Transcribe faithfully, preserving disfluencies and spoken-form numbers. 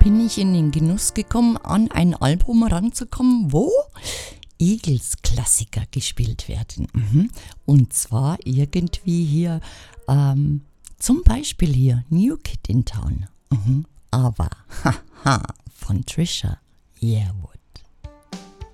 bin ich in den Genuss gekommen, an ein Album ranzukommen, wo Eagles-Klassiker gespielt werden. Mhm. Und zwar irgendwie hier, ähm, zum Beispiel hier, New Kid in Town. Mhm. Aber, haha, von Trisha. Jawohl.